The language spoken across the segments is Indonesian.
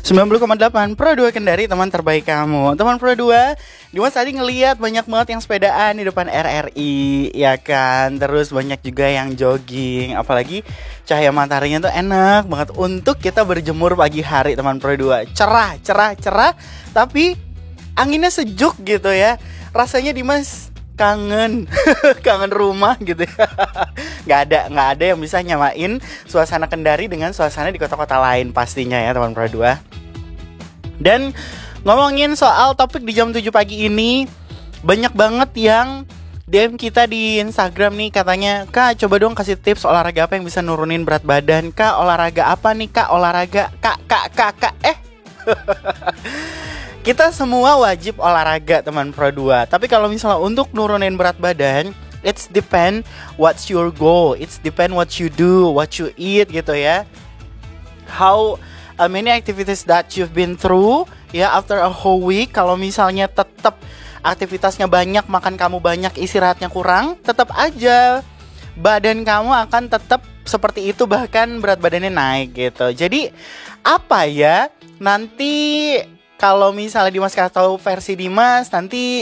90,8 Pro 2 Kendari, teman terbaik kamu. Teman Pro 2, Dimas tadi ngeliat banyak banget yang sepedaan di depan RRI, ya kan. Terus banyak juga yang jogging. Apalagi cahaya mataharinya tuh enak banget untuk kita berjemur pagi hari, teman Pro 2. Cerah, tapi anginnya sejuk gitu ya. Rasanya Dimas kangen kangen rumah gitu ya. Nggak ada yang bisa nyamain suasana Kendari dengan suasana di kota-kota lain pastinya ya, teman Pro 2. Dan ngomongin soal topik di jam 7 pagi ini, banyak banget yang DM kita di Instagram nih, katanya, "Kak, coba dong kasih tips olahraga apa yang bisa nurunin berat badan. Kak, olahraga apa nih, Kak? Olahraga Kak." Kita semua wajib olahraga, teman Pro 2. Tapi kalau misalnya untuk nurunin berat badan, it's depend what's your goal. It's depend what you do, what you eat gitu ya. How many activities that you've been through ya, after a whole week. Kalau misalnya tetap aktivitasnya banyak, makan kamu banyak, istirahatnya kurang, tetap aja badan kamu akan tetap seperti itu, bahkan berat badannya naik gitu. Jadi apa ya, nanti kalau misalnya Dimas kasih tahu versi Dimas, nanti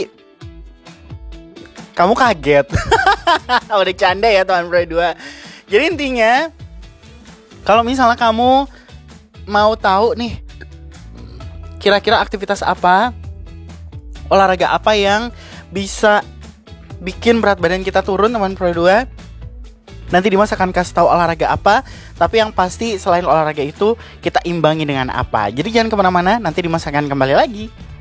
kamu kaget. Udah canda ya, teman Pro 2. Jadi intinya, kalau misalnya kamu mau tahu nih, kira-kira aktivitas apa, olahraga apa yang bisa bikin berat badan kita turun, teman Pro 2, nanti Dimas akan kasih tahu olahraga apa. Tapi yang pasti selain olahraga itu, kita imbangi dengan apa. Jadi jangan kemana-mana, nanti Dimas akan kembali lagi.